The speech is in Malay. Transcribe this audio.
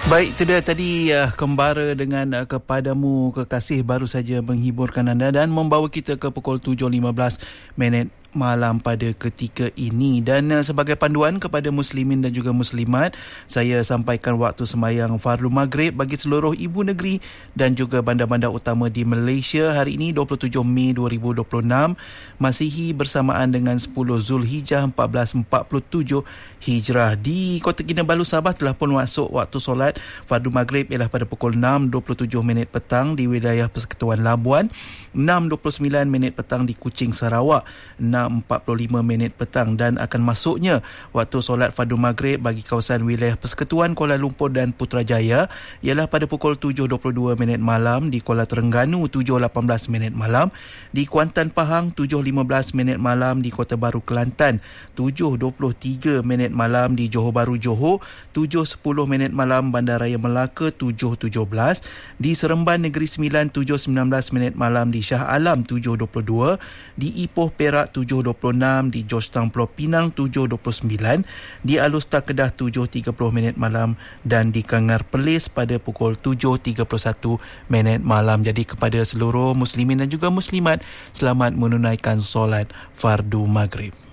Baik, itu dia tadi Kembara dengan Kepadamu Kekasih baru saja menghiburkan anda dan membawa kita ke pukul 7.15 malam pada ketika ini. Dan sebagai panduan kepada muslimin dan juga muslimat, saya sampaikan waktu sembahyang Fardu Maghrib bagi seluruh ibu negeri dan juga bandar-bandar utama di Malaysia hari ini 27 Mei 2026 Masihi bersamaan dengan 10 Zulhijjah 1447 Hijrah. Di Kota Kinabalu Sabah telah pun masuk waktu solat Fardu Maghrib ialah pada pukul 6.27 petang di wilayah Persekutuan Labuan, 6.29 petang di Kuching Sarawak, 6.45 petang, dan akan masuknya waktu solat Fardu Maghrib bagi kawasan wilayah Persekutuan Kuala Lumpur dan Putrajaya ialah pada pukul 7.22 malam, di Kuala Terengganu 7.18 malam, di Kuantan Pahang 7.15 malam, di Kota Baru Kelantan 7.23 malam, di Johor Bahru Johor 7.10 malam, Bandaraya Melaka 7.17, di Seremban Negeri Sembilan 7.19 malam, di Shah Alam 7.22, di Ipoh Perak 7.26, di Georgetown Pulau Pinang 7.29, di Alustar Kedah 7.30 malam, dan di Kangar Perlis pada pukul 7.31 malam. Jadi kepada seluruh muslimin dan juga muslimat, selamat menunaikan solat Fardu Maghrib.